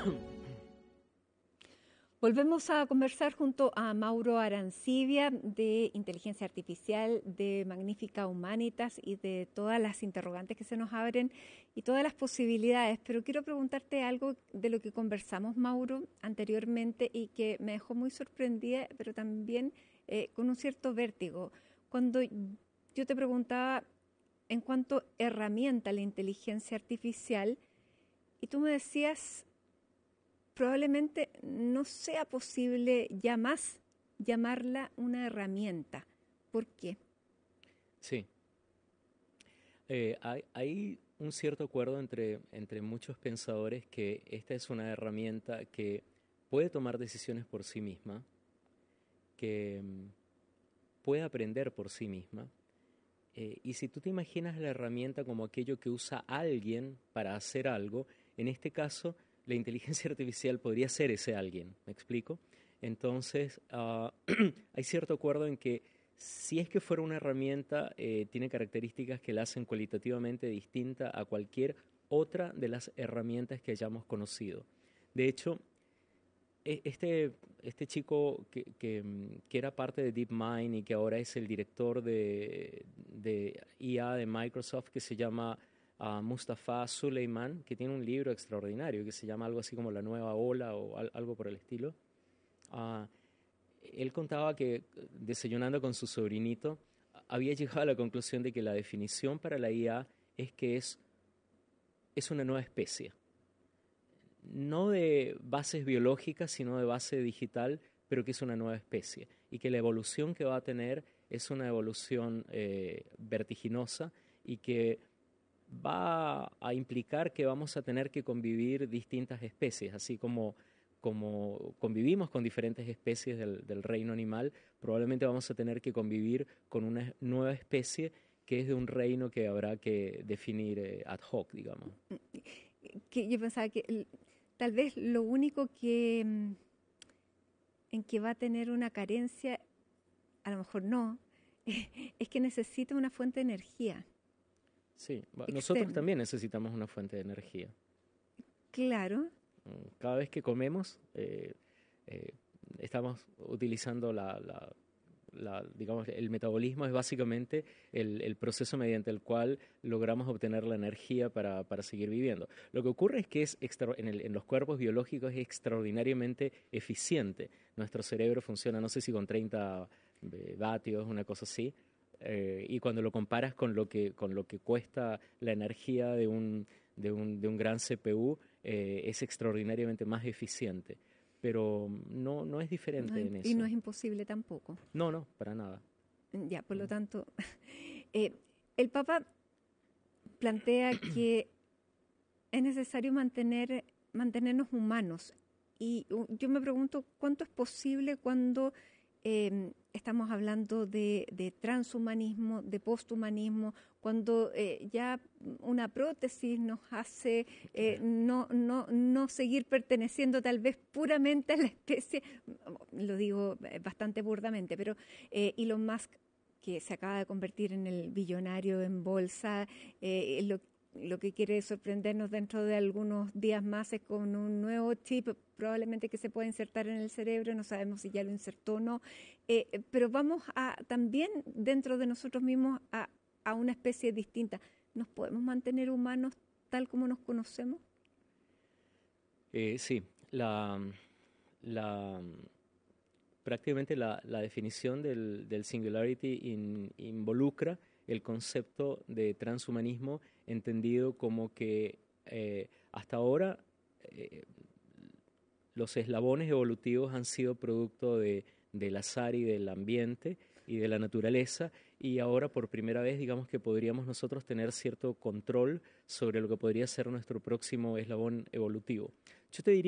Volvemos a conversar junto a Mauro Arancibia de Inteligencia Artificial, de Magnífica Humanitas y de todas las interrogantes que se nos abren y todas las posibilidades. Pero quiero preguntarte algo de lo que conversamos, Mauro, anteriormente y que me dejó muy sorprendida, pero también con un cierto vértigo. Cuando yo te preguntaba en cuanto a herramienta la inteligencia artificial y tú me decías probablemente no sea posible ya más llamarla una herramienta. ¿Por qué? Sí, hay un cierto acuerdo entre muchos pensadores que esta es una herramienta que puede tomar decisiones por sí misma, que puede aprender por sí misma. Y si tú te imaginas la herramienta como aquello que usa alguien para hacer algo, en este caso la inteligencia artificial podría ser ese alguien, ¿me explico? Entonces, hay cierto acuerdo en que si es que fuera una herramienta, tiene características que la hacen cualitativamente distinta a cualquier otra de las herramientas que hayamos conocido. De hecho, este chico que era parte de DeepMind y que ahora es el director de IA de Microsoft, que se llama Mustafa Suleyman, que tiene un libro extraordinario que se llama algo así como La Nueva Ola o algo por el estilo. Ah, Él contaba que desayunando con su sobrinito había llegado a la conclusión de que la definición para la IA es que es una nueva especie, no de bases biológicas, sino de base digital, pero que es una nueva especie y que la evolución que va a tener es una evolución vertiginosa y que va a implicar que vamos a tener que convivir distintas especies, así como convivimos con diferentes especies del reino animal, probablemente vamos a tener que convivir con una nueva especie que es de un reino que habrá que definir ad hoc, digamos. Que yo pensaba que tal vez lo único que en que va a tener una carencia, a lo mejor no, es que necesita una fuente de energía Sí, nosotros externa. también necesitamos una fuente de energía. Claro, Cada vez que comemos, eh, estamos utilizando digamos, el metabolismo es básicamente el proceso mediante el cual logramos obtener la energía para seguir viviendo. Lo que ocurre es que en los cuerpos biológicos es extraordinariamente eficiente. Nuestro cerebro funciona, no sé si con 30 vatios, una cosa así, y cuando lo comparas con lo que cuesta la energía de un gran CPU, es extraordinariamente más eficiente. Pero no es diferente en y no eso. es imposible tampoco. No, no, para nada. Ya, por lo Mm. tanto, eh, el Papa plantea que es necesario mantenernos humanos. Y yo me pregunto cuánto es posible cuando estamos hablando de transhumanismo, de posthumanismo, cuando ya una prótesis nos hace no seguir perteneciendo tal vez puramente a la especie, lo digo bastante burdamente, pero Elon Musk, que se acaba de convertir en el billonario en bolsa, lo que quiere sorprendernos dentro de algunos días más es con un nuevo chip, probablemente que se pueda insertar en el cerebro, no sabemos si ya lo insertó o no, pero vamos a también dentro de nosotros mismos a una especie distinta. ¿Nos podemos mantener humanos tal como nos conocemos? Sí, la, prácticamente la definición del singularity involucra el concepto de transhumanismo entendido como que hasta ahora eh, los eslabones evolutivos han sido producto del azar y del ambiente y de la naturaleza, y ahora por primera vez digamos que podríamos nosotros tener cierto control sobre lo que podría ser nuestro próximo eslabón evolutivo. Yo te diría